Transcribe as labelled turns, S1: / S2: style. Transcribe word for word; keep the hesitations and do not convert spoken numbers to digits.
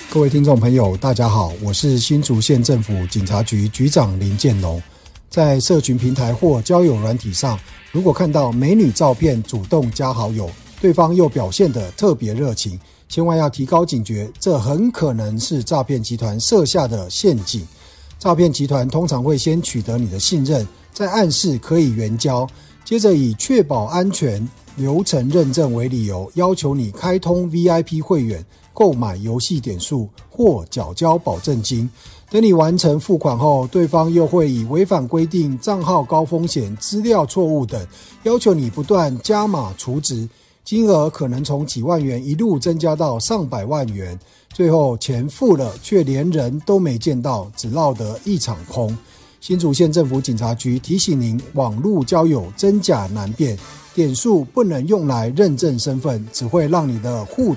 S1: 各位听众朋友大家好，我是新竹县政府警察局局长林建龙。在社群平台或交友软体上，如果看到美女照片主动加好友，对方又表现得特别热情，千万要提高警觉，这很可能是诈骗集团设下的陷阱。诈骗集团通常会先取得你的信任，再暗示可以援交，接着以确保安全流程认证为理由，要求你开通 V I P 会员，购买游戏点数或缴交保证金。等你完成付款后，对方又会以违反规定、账号高风险、资料错误等，要求你不断加码储值，金额可能从几万元一路增加到上百万元。最后钱付了，却连人都没见到，只落得一场空。新竹县政府警察局提醒您，网络交友真假难辨，点数不能用来认证身份，只会让你的户